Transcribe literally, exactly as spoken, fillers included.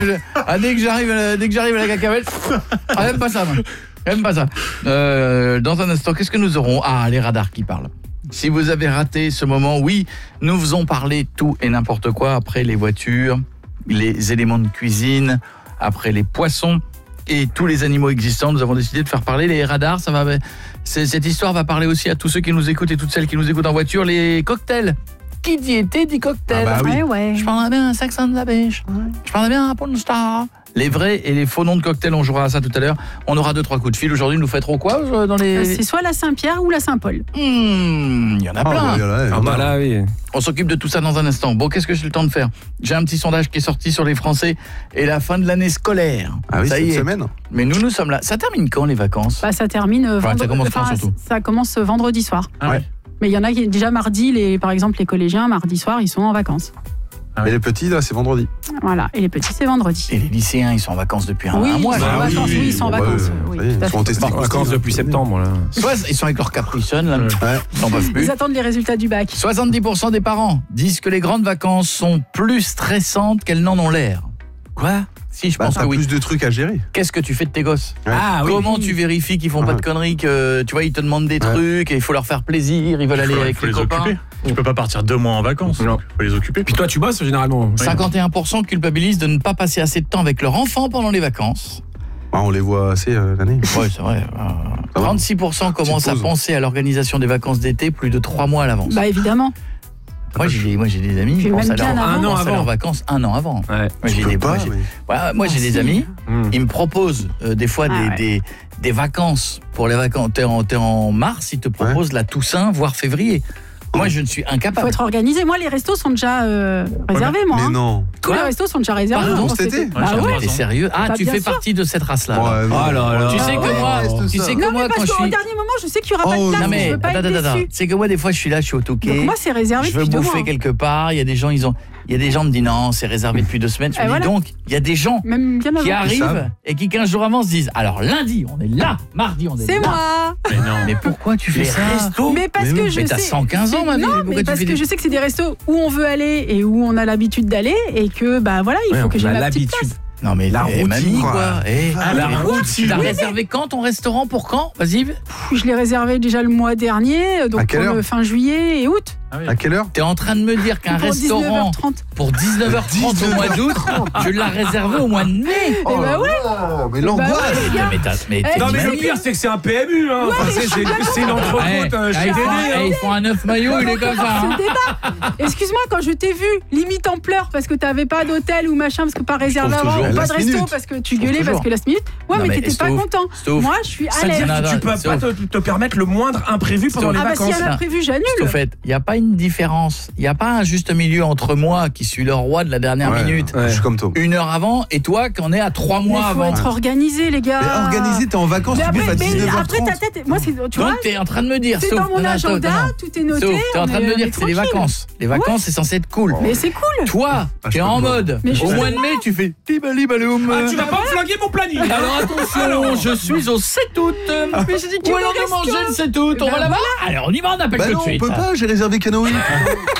Ah, dès que j'arrive, à, dès que j'arrive à la cacahuète, ah, même pas ça, moi. Même pas ça. Euh, dans un instant, qu'est-ce que nous aurons? Ah, les radars qui parlent. Si vous avez raté ce moment, oui, nous faisons parler tout et n'importe quoi après les voitures, les éléments de cuisine, après les poissons et tous les animaux existants. Nous avons décidé de faire parler les radars. Ça va, cette histoire va parler aussi à tous ceux qui nous écoutent et toutes celles qui nous écoutent en voiture. Les cocktails. Qui dit été dit cocktail. Ah bah oui. Ouais, ouais. Je parlerais bien un Saxon de la Bêche. Ouais. Je parlerais bien un Paul Star. Les vrais et les faux noms de cocktails, on jouera à ça tout à l'heure. On aura deux trois coups de fil. Aujourd'hui, nous fêterons quoi dans les... C'est soit la Saint-Pierre ou la Saint-Paul. Il mmh, y en a plein. Oh, bah, ah bah là, oui. On s'occupe de tout ça dans un instant. Bon, qu'est-ce que j'ai le temps de faire? J'ai un petit sondage qui est sorti sur les Français et la fin de l'année scolaire. Ah oui, ça c'est y une est. semaine. Mais nous, nous sommes là. Ça termine quand les vacances? Bah, ça termine euh, enfin, vendre... ça commence quand, enfin, surtout ça commence vendredi soir. Ah ouais. Mais il y en a qui déjà mardi, les, par exemple les collégiens, mardi soir, ils sont en vacances. Ah, et les petits, là, c'est vendredi. Voilà, et les petits, c'est vendredi. Et les lycéens, ils sont en vacances depuis un, oui, un mois. Ils sont en bah vacances, oui, oui, ils sont en bon, vacances. bah, oui, oui, ils sont testés En vacances depuis septembre, là. Soit ils sont avec leur capuchonne, là. Ouais. Ils n'en peuvent plus. Ils attendent les résultats du bac. soixante-dix pour cent des parents disent que les grandes vacances sont plus stressantes qu'elles n'en ont l'air. Quoi? Si, je Bah, pense t'as que oui. plus de trucs à gérer. Qu'est-ce que tu fais de tes gosses? Ouais. Ah oui. Comment tu vérifies qu'ils font Ouais. pas de conneries, que tu vois, ils te demandent des Ouais. trucs et il faut leur faire plaisir, ils veulent aller faut, avec faut les, les copains. occuper. Tu peux pas partir deux mois en vacances. Non. Faut les occuper. Puis toi, tu bosses généralement. cinquante et un pour cent culpabilisent de ne pas passer assez de temps avec leur enfant pendant les vacances. Bah, on les voit assez euh, l'année. Ouais, c'est vrai. Euh, Ça va. trente-six pour cent commencent à pause. penser à l'organisation des vacances d'été plus de trois mois à l'avance. Bah évidemment. Moi, j'ai des, moi, j'ai des amis qui Puis pensent même à, leur, bien avant. pensent Un an à avant. leurs vacances un an avant. Ouais. Moi, j'ai Tu peux des, pas, moi, j'ai- mais- ouais, moi, j'ai Ah, des si. amis, Mmh. ils me proposent euh, des fois Ah, des, ouais. des, des vacances pour les vacances. T'es en, t'es en mars, ils te proposent la Toussaint, voire février. Moi, je ne suis Il incapable. faut être organisé. Moi, les restos sont déjà euh, réservés, moi. Mais hein. non. Tous Quoi les restos sont déjà réservés. Pardon, pour cet été été. Ouais, Bah j'ai ouais. un T'es sérieux? Ah, Bah, tu bien fais sûr. partie de cette race-là. alors. Ouais, non. Oh là là. Tu sais que moi, reste tu ça. sais que Non, moi mais quand parce je qu'au suis... dernier moment, je sais qu'il n'y aura Oh, pas de place. Non donc mais je veux pas attends, être attends, attends. déçue. C'est que moi des fois je suis là, je suis au touquet. Donc moi, c'est réservé Je veux depuis deux bouffer mois. quelque part, il y a des gens, ils ont, il y a des gens me disent non, c'est réservé depuis deux semaines. Je me Et dis voilà. donc, il y a des gens Même bien qui avant. savent. arrivent et qui quinze jours avant se disent alors lundi on est là, mardi on est, C'est là. moi. Mais non. Mais pourquoi tu fais Mais ça? resto. Mais parce Mais que non, je mais t'as sais. cent quinze ans, ma vie, Non, pourquoi mais tu parce fais que des- je sais que c'est des restos où on veut aller et où on a l'habitude d'aller et que bah voilà, il Ouais, faut que on j'ai a ma petite l'habitude. place. Non mais La eh, routine, mamie quoi. quoi. Eh, Ah, la la routine. T'as réservé quand ton restaurant pour quand? Vas-y. Pff, Je l'ai réservé déjà le mois dernier, À donc quelle pour heure le fin juillet et août. Ah oui. À quelle heure? T'es en train de me dire qu'un Pour dix-neuf restaurant heures trente. pour dix-neuf heures trente au mois d'août, tu l'as réservé au mois de mai. Oh bah là ouais. là, mais Bah l'angoisse. ouais, les gars. Mais t'as, mais t'es Non, mais le mamie. pire, c'est que c'est un P M U. Hein. Enfin, c'est- c'est c'est une entrecôte Ouais, euh, ah, chez ils, font, Dédé. ah, hein. ils font un œuf maillot, il est comme ça. Ce hein. débat. Excuse-moi, quand je t'ai vu limite en pleurs parce que t'avais pas d'hôtel ou machin, parce que pas réservé trouve avant, toujours. ou pas Last de resto minute. parce que tu trouve gueulais parce toujours. que last minute. Ouais, Non, mais mais t'étais pas Stouff, content. Stouff. Moi, je suis à C'est-à-dire l'aise. Non, que tu non, peux c'est pas ouf. te, te permettre le moindre imprévu pendant les Ah bah s'il y vacances. en a prévu, j'annule. Au fait, il n'y a pas une différence, il n'y a pas un juste milieu entre moi qui suis le roi de la dernière Ouais, minute, Je suis comme toi. une heure avant, et toi qui en es à trois Mais mois faut avant. être organisé, les gars. Mais organisé, t'es en vacances, Mais tu bouffes après, à mais dix-neuf heures après trente. ta tête, moi c'est, tu vois, Donc t'es en train de me dire, c'est sauf, dans mon non, non, agenda, attends, non. tout est noté. Sauf, t'es en on train de est- me on dire est que c'est les tranquille. vacances. Les vacances, c'est censé être cool. Mais c'est cool. Toi, Ah, je t'es peux en pas. mode, Mais au justement. mois de mai, tu fais tibali-baloum. Ah, tu vas pas me flinguer mon planning. Alors attention, je suis au sept août. Mais j'ai dit qu'il Où y alors avait de manger resto. le sept août? On Ben va là-bas? Allez, on y va, on appelle Bah tout non, de on suite. peut pas, j'ai réservé canoë.